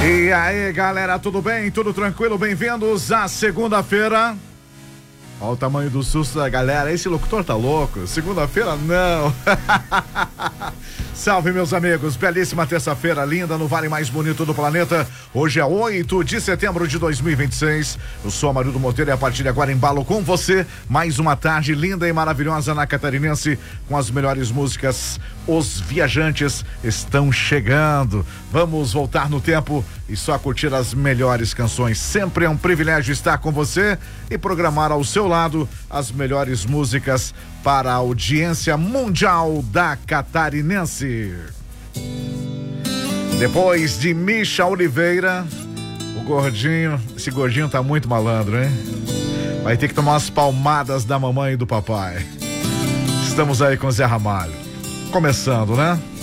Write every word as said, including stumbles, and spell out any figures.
E aí, galera, tudo bem? Tudo tranquilo? Bem-vindos à segunda-feira. Olha o tamanho do susto da galera. Esse locutor tá louco? Segunda-feira, não. Salve, meus amigos. Belíssima terça-feira, linda, no vale mais bonito do planeta. Hoje é oito de setembro de dois mil e vinte e seis. Eu sou Amarildo Monteiro e a partir de agora embalo com você mais uma tarde linda e maravilhosa na Catarinense com as melhores músicas. Os viajantes estão chegando. Vamos voltar no tempo e só curtir as melhores canções. Sempre é um privilégio estar com você e programar ao seu lado as melhores músicas para a audiência mundial da Catarinense. Depois de Misha Oliveira, o gordinho, esse gordinho tá muito malandro, hein? Vai ter que tomar umas palmadas da mamãe e do papai. Estamos aí com Zé Ramalho. Começando, né?